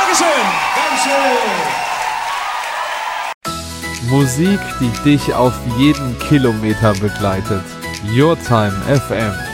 Dankeschön. Dankeschön. Musik, die dich auf jeden Kilometer begleitet. Your Time FM.